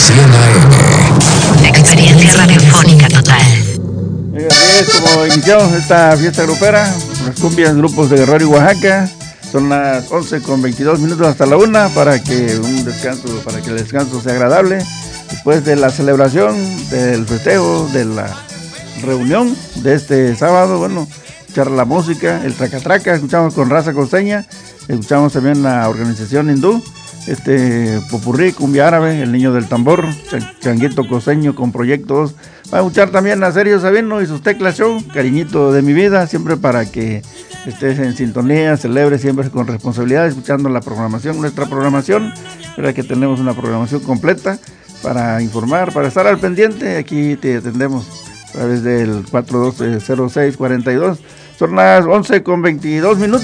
100 AM. Experiencia radiofónica total. Así es como iniciamos esta fiesta grupera, las cumbias grupos de Guerrero y Oaxaca. Son las 11:22 hasta la 1 para que el descanso sea agradable. Después de la celebración, del festejo, de la reunión de este sábado, bueno, escuchar la música, el tracatraca, escuchamos con raza costeña, escuchamos también la organización hindú, popurrí, cumbia árabe, el niño del tambor, changuito costeño con proyectos. Va a escuchar también a Sergio Sabino y sus teclas show, cariñito de mi vida, siempre para que estés en sintonía, celebre siempre con responsabilidad, escuchando la programación, nuestra programación, para que tenemos una programación completa para informar, para estar al pendiente. Aquí te atendemos a través del 412-0642. Son las 11:22.